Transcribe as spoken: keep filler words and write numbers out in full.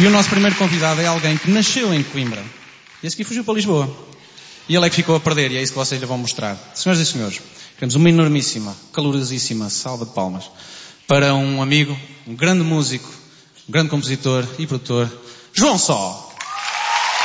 E o nosso primeiro convidado é alguém que nasceu em Coimbra. E esse aqui fugiu para Lisboa. E ele é que ficou a perder, e é isso que vocês lhe vão mostrar. Senhoras e senhores, queremos uma enormíssima, calorosíssima salva de palmas para um amigo, um grande músico, um grande compositor e produtor, João Só.